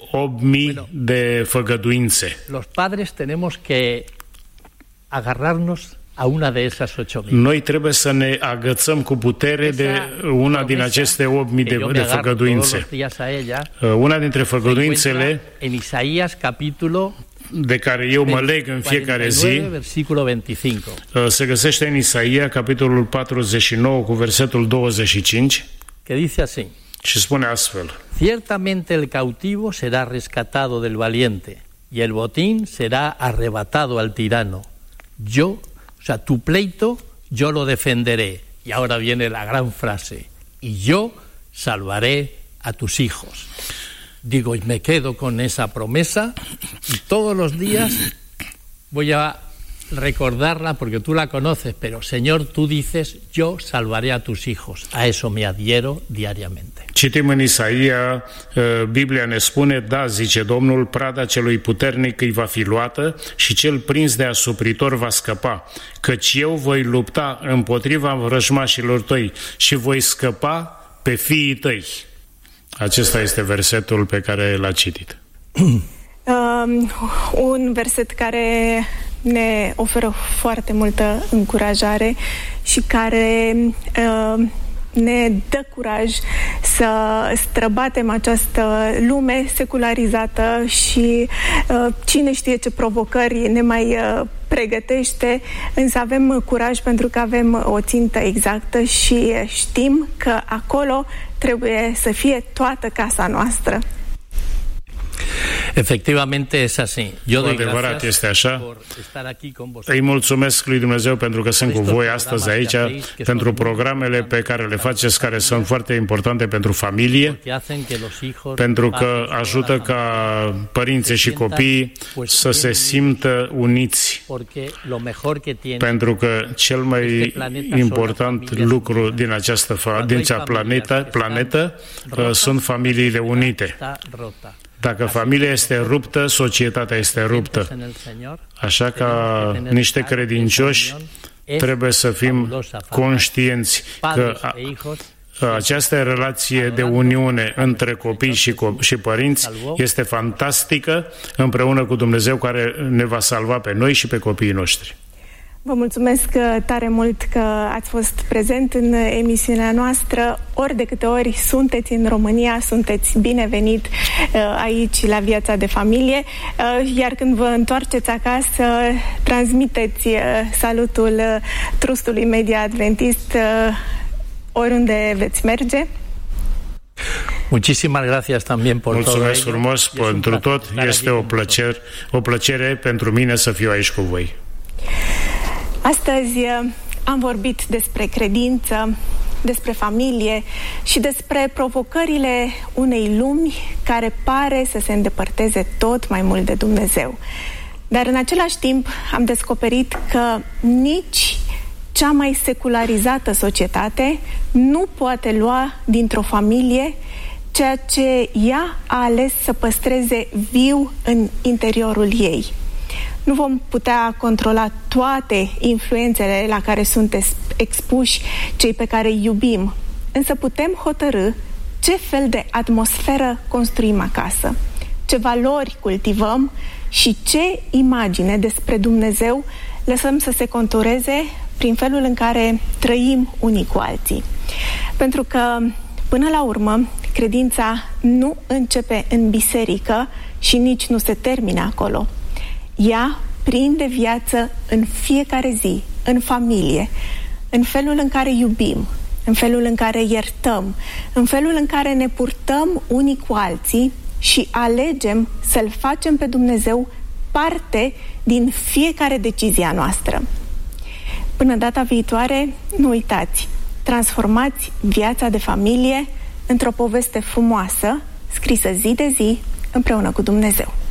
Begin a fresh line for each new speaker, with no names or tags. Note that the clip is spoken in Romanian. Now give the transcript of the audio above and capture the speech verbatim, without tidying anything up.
opt mii de făgăduințe.
Los padres tenemos que agarrarnos a una de esas ocho mil.
Noi trebuie să ne agățăm cu putere de una din aceste opt mii de, de făgăduințe. Una dintre făgăduințele
en Isaías capítulo
de care eu mă leg în fiecare zi se găsește în Isaia, capitolul patruzeci și nouă, cu versetul douăzeci și cinci,
que dice así:
și spune astfel:
Ciertamente el cautivo será rescatado del valiente y el botín será arrebatado al tirano. Yo, o sea, tu pleito yo lo defenderé. Y ahora viene la gran frase: y yo salvaré a tus hijos. Digo, y me quedo con esa promesa y todos los días voy a recordarla porque tú la conoces, pero Señor, tú dices, yo salvaré a tus hijos. A eso me adhiero diariamente.
Citim în Isaia, Biblia ne spune: da, zice Domnul, prada celui puternic îi va fi luată și cel prins de asupritor va scăpa, căci eu voi lupta împotriva vrăjmașilor tăi și voi scăpa pe fiii tăi. Acesta este versetul pe care l-a citit.
Um, un verset care ne oferă foarte multă încurajare și care uh, ne dă curaj să străbatem această lume secularizată și uh, cine știe ce provocări ne mai uh, pregătește, însă avem curaj pentru că avem o țintă exactă și știm că acolo trebuie să fie toată casa noastră.
Efectivamente es así. Yo doy
adevărat este așa.
por estar aquí con vosotros.
Îi mulțumesc lui Dumnezeu pentru că sunt cu voi astăzi aici, pentru programele pe care le faceți, care sunt foarte importante pentru familie, pentru că ajută ca părinții și copiii să se simtă uniți, pentru că cel mai important lucru din această din acea planetă, planetă sunt familiile unite. Dacă familia este ruptă, societatea este ruptă. Așa că niște credincioși trebuie să fim conștienți că această relație de uniune între copii și, co- și părinți este fantastică, împreună cu Dumnezeu care ne va salva pe noi și pe copiii noștri.
Vă mulțumesc tare mult că ați fost prezent în emisiunea noastră. Ori de câte ori sunteți în România, sunteți binevenit aici la Viața de Familie. Iar când vă întoarceți acasă, transmiteți salutul Trustului Media Adventist oriunde veți merge.
Muchísimas gracias también por todo.
Mulțumesc frumos pentru tot. Este o plăcere, o plăcere pentru mine să fiu aici cu voi.
Astăzi am vorbit despre credință, despre familie și despre provocările unei lumi care pare să se îndepărteze tot mai mult de Dumnezeu. Dar în același timp am descoperit că nici cea mai secularizată societate nu poate lua dintr-o familie ceea ce ea a ales să păstreze viu în interiorul ei. Nu vom putea controla toate influențele la care sunt expuși cei pe care îi iubim, însă putem hotărî ce fel de atmosferă construim acasă, ce valori cultivăm și ce imagine despre Dumnezeu lăsăm să se contureze prin felul în care trăim unii cu alții. Pentru că, până la urmă, credința nu începe în biserică și nici nu se termină acolo. Ea prinde viață în fiecare zi, în familie, în felul în care iubim, în felul în care iertăm, în felul în care ne purtăm unii cu alții și alegem să-L facem pe Dumnezeu parte din fiecare decizie a noastră. Până data viitoare, nu uitați, transformați viața de familie într-o poveste frumoasă, scrisă zi de zi, împreună cu Dumnezeu.